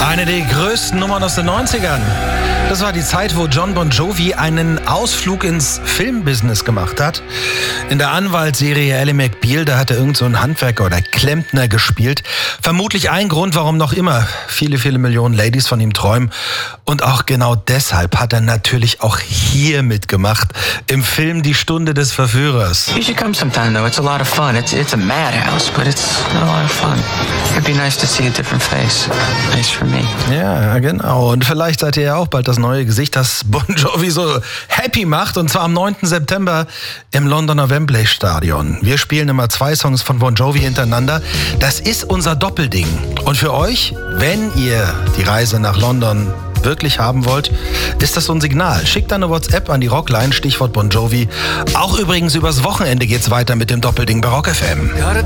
Eine der größten Nummern aus den 90ern. Das war die Zeit, wo Jon Bon Jovi einen Ausflug ins Filmbusiness gemacht hat. In der Anwaltsserie Ally McBeal, da hat er irgend so einen Handwerker oder Klempner gespielt. Vermutlich ein Grund, warum noch immer viele, viele Millionen Ladies von ihm träumen. Und auch genau deshalb hat er natürlich auch hier mitgemacht, im Film Die Stunde des Verführers. You should come sometime, though. It's a lot of fun. It's a madhouse, but it's a lot of fun. It'd be nice to see a different face. Nice for me. Ja, genau. Und vielleicht seid ihr ja auch bald das neue Gesicht, das Bon Jovi so happy macht. Und zwar am 9. September im Londoner Wembley Stadion. Wir spielen immer 2 Songs von Bon Jovi hintereinander. Das ist unser Doppelding. Und für euch, wenn ihr die Reise nach London wirklich haben wollt, ist das so ein Signal. Schickt eine WhatsApp an die Rockline, Stichwort Bon Jovi. Auch übrigens übers Wochenende geht's weiter mit dem Doppelding bei Rock FM.